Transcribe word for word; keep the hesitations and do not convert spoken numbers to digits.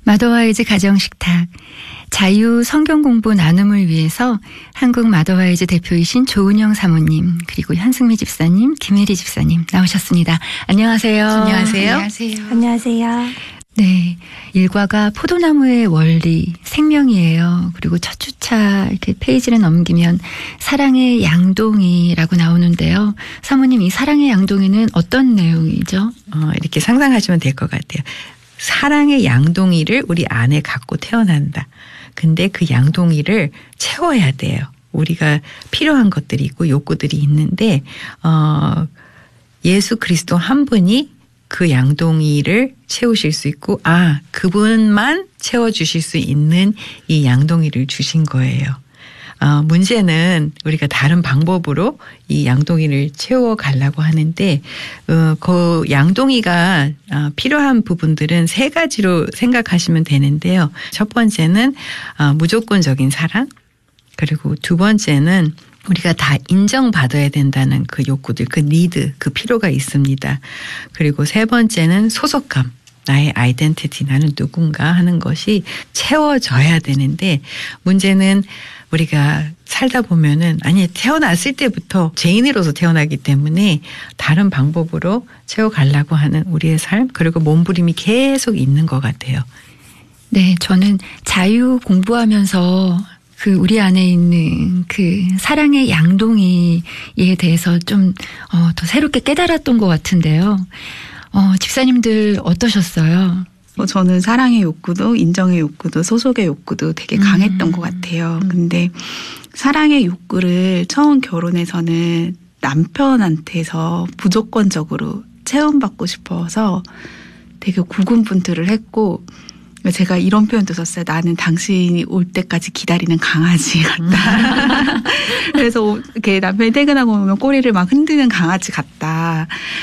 마더와이즈 가정식탁, 자유 성경 공부 나눔을 위해서 한국 마더와이즈 대표이신 조은영 사모님, 그리고 현승미 집사님, 김혜리 집사님 나오셨습니다. 안녕하세요. 안녕하세요. 안녕하세요. 안녕하세요. 네, 일과가 포도나무의 원리, 생명이에요. 그리고 첫 주차 이렇게 페이지를 넘기면 사랑의 양동이라고 나오는데요. 사모님, 이 사랑의 양동이는 어떤 내용이죠? 어, 이렇게 상상하시면 될 것 같아요. 사랑의 양동이를 우리 안에 갖고 태어난다. 근데 그 양동이를 채워야 돼요. 우리가 필요한 것들이 있고 욕구들이 있는데 어, 예수 그리스도 한 분이 그 양동이를 채우실 수 있고 아 그분만 채워주실 수 있는 이 양동이를 주신 거예요. 어, 문제는 우리가 다른 방법으로 이 양동이를 채워가려고 하는데 어, 그 양동이가 어, 필요한 부분들은 세 가지로 생각하시면 되는데요. 첫 번째는 어, 무조건적인 사랑, 그리고 두 번째는 우리가 다 인정받아야 된다는 그 욕구들, 그 니드, 그 필요가 있습니다. 그리고 세 번째는 소속감. 나의 아이덴티티, 나는 누군가 하는 것이 채워져야 되는데 문제는 우리가 살다 보면은 아니 태어났을 때부터 죄인으로서 태어나기 때문에 다른 방법으로 채워가려고 하는 우리의 삶, 그리고 몸부림이 계속 있는 것 같아요. 네, 저는 자유 공부하면서 그 우리 안에 있는 그 사랑의 양동이에 대해서 좀 어, 더 새롭게 깨달았던 것 같은데요. 어, 집사님들 어떠셨어요? 뭐 저는 사랑의 욕구도 인정의 욕구도 소속의 욕구도 되게 강했던 음. 것 같아요. 근데 사랑의 욕구를 처음 결혼해서는 남편한테서 무조건적으로 체험받고 싶어서 되게 고군분투를 했고, 제가 이런 표현도 썼어요. 나는 당신이 올 때까지 기다리는 강아지 같다. 그래서 이렇게 남편이 퇴근하고 오면 꼬리를 막 흔드는 강아지 같다.